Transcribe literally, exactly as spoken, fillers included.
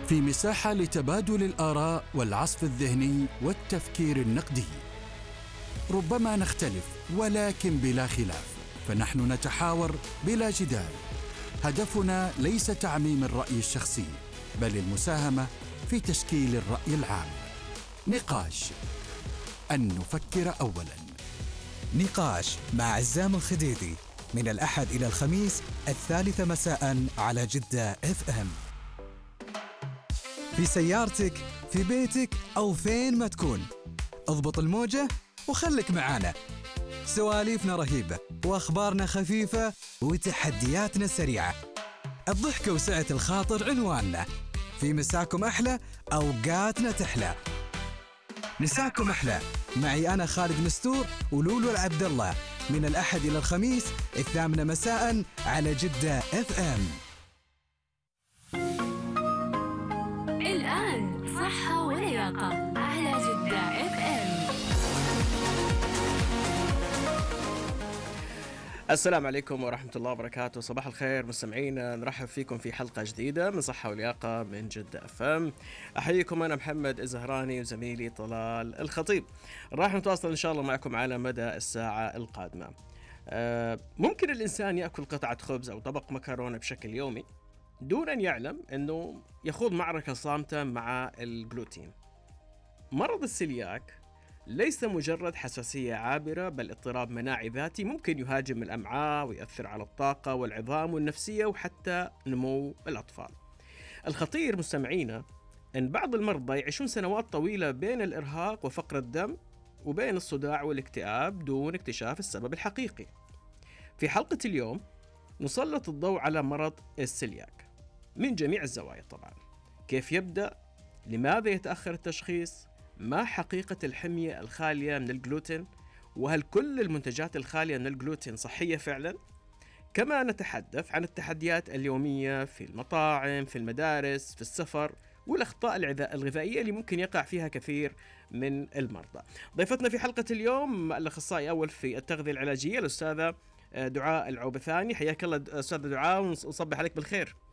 في مساحة لتبادل الآراء والعصف الذهني والتفكير النقدي. ربما نختلف ولكن بلا خلاف، فنحن نتحاور بلا جدال. هدفنا ليس تعميم الرأي الشخصي، بل المساهمة في تشكيل الرأي العام. نقاش، أن نفكر أولاً. نقاش مع عزام الخديدي من الأحد إلى الخميس الثالثة مساء على جدة اف ام. في سيارتك، في بيتك أو فين ما تكون، اضبط الموجة وخلك معانا. سواليفنا رهيبة وأخبارنا خفيفة وتحدياتنا سريعة. الضحكة وسعة الخاطر عنواننا. في مساكم أحلى، أوقاتنا تحلى. مساكم أحلى معي أنا خالد مستور ولولو العبد الله من الأحد إلى الخميس الثامنة مساء على جدة اف ام. الآن صحة ولياقة على جدة اف ام. السلام عليكم ورحمة الله وبركاته. صباح الخير مستمعينا، نرحب فيكم في حلقة جديدة من صحة ولياقة من جدة اف ام. أحييكم أنا محمد الزهراني وزميلي طلال الخطيب. راح نتواصل إن شاء الله معكم على مدى الساعة القادمة. أه ممكن الإنسان يأكل قطعة خبز أو طبق مكرونة بشكل يومي دون أن يعلم أنه يخوض معركة صامتة مع الجلوتين. مرض السيلياك ليس مجرد حساسية عابرة، بل اضطراب مناعي ذاتي ممكن يهاجم الأمعاء ويؤثر على الطاقة والعظام والنفسية وحتى نمو الأطفال. الخطير مستمعينا أن بعض المرضى يعيشون سنوات طويلة بين الإرهاق وفقر الدم وبين الصداع والاكتئاب دون اكتشاف السبب الحقيقي. في حلقة اليوم نسلط الضوء على مرض السيلياك من جميع الزوايا طبعا. كيف يبدأ؟ لماذا يتأخر التشخيص؟ ما حقيقة الحمية الخالية من الجلوتين؟ وهل كل المنتجات الخالية من الجلوتين صحية فعلا؟ كما نتحدث عن التحديات اليومية في المطاعم، في المدارس، في السفر، والأخطاء الغذائية اللي ممكن يقع فيها كثير من المرضى. ضيفتنا في حلقة اليوم الأخصائي أول في التغذية العلاجية الأستاذة دعاء العوبثاني. حياك الله أستاذة دعاء ونصبح عليك بالخير.